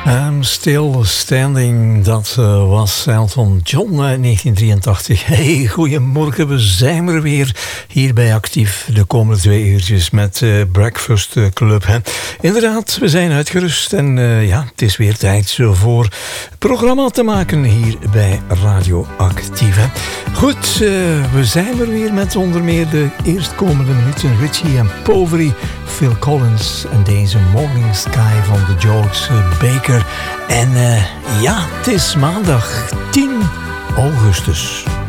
I'm Still Standing, dat was Elton John uit 1983. Hey, goedemorgen, we zijn er weer hier bij Actief de komende 2 uurtjes met Breakfast Club. Hè. Inderdaad, we zijn uitgerust en ja, het is weer tijd voor programma te maken hier bij Radio Actief. Hè. Goed, we zijn er weer met onder meer de eerstkomende minuten Richie en Poveri, Phil Collins en deze Morning Sky van de George Baker. En ja, het is maandag 10 augustus.